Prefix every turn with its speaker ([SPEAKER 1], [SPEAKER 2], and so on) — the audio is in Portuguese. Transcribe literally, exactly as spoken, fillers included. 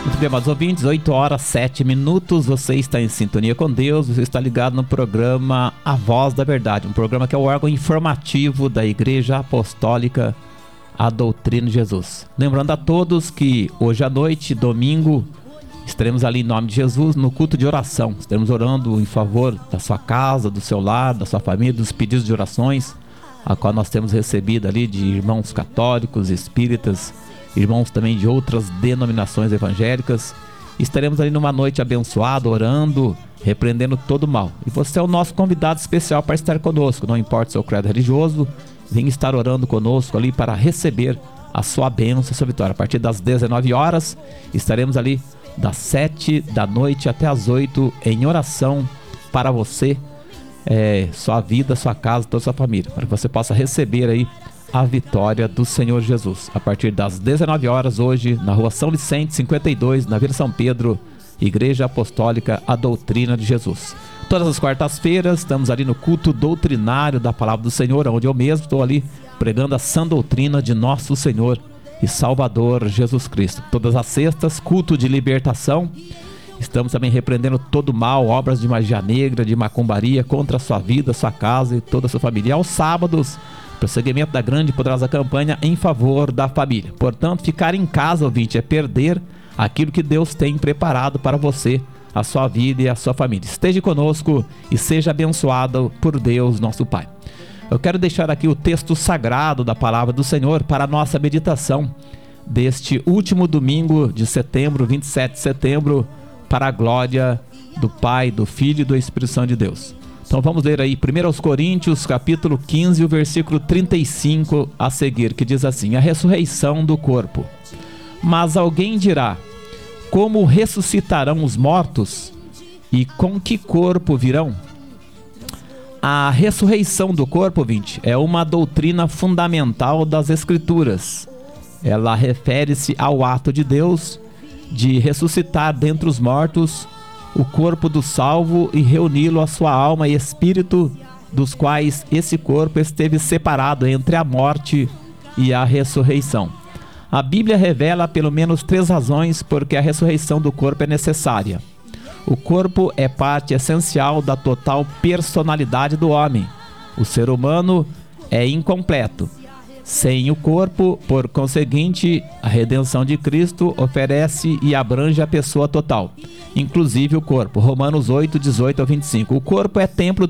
[SPEAKER 1] Muito bem, amados ouvintes, oito horas, sete minutos, você está em sintonia com Deus, você está ligado no programa A Voz da Verdade, um programa que é o órgão informativo da Igreja Apostólica A Doutrina de Jesus. Lembrando a todos que hoje à noite, domingo, estaremos ali em nome de Jesus no culto de oração. Estaremos orando em favor da sua casa, do seu lar, da sua família, dos pedidos de orações, a qual nós temos recebido ali de irmãos católicos, espíritas, irmãos também de outras denominações evangélicas. Estaremos ali numa noite abençoada, orando, repreendendo todo o mal. E você é o nosso convidado especial para estar conosco, não importa o seu credo religioso, venha estar orando conosco ali para receber a sua bênção, a sua vitória. A partir das dezenove horas, estaremos ali das sete da noite até as oito em oração para você, é, sua vida, sua casa, toda a sua família, para que você possa receber aí a vitória do Senhor Jesus. A partir das dezenove horas hoje, na rua São Vicente, cinquenta e dois, na Vila São Pedro, Igreja Apostólica A Doutrina de Jesus. Todas as quartas-feiras estamos ali no culto doutrinário da Palavra do Senhor, onde eu mesmo estou ali pregando a sã doutrina de nosso Senhor e Salvador Jesus Cristo. Todas as sextas, culto de libertação. Estamos também repreendendo todo mal, obras de magia negra, de macumbaria contra a sua vida, sua casa e toda a sua família. E aos sábados, prosseguimento da grande e poderosa campanha em favor da família. Portanto, ficar em casa, ouvinte, é perder aquilo que Deus tem preparado para você, a sua vida e a sua família. Esteja conosco e seja abençoado por Deus, nosso Pai. Eu quero deixar aqui o texto sagrado da Palavra do Senhor para a nossa meditação deste último domingo de setembro, vinte e sete de setembro, para a glória do Pai, do Filho e do Espírito Santo de Deus. Então vamos ler aí primeiro Coríntios, capítulo quinze, o versículo trinta e cinco a seguir, que diz assim: a ressurreição do corpo. Mas alguém dirá: como ressuscitarão os mortos? E com que corpo virão? A ressurreição do corpo, ouvinte, é uma doutrina fundamental das Escrituras. Ela refere-se ao ato de Deus de ressuscitar dentre os mortos o corpo do salvo e reuni-lo à sua alma e espírito, dos quais esse corpo esteve separado entre a morte e a ressurreição. A Bíblia revela pelo menos três razões por que a ressurreição do corpo é necessária. O corpo é parte essencial da total personalidade do homem. O ser humano é incompleto. Sem o corpo, por conseguinte, a redenção de Cristo oferece e abrange a pessoa total, inclusive o corpo. Romanos oito, dezoito a vinte e cinco. O corpo é templo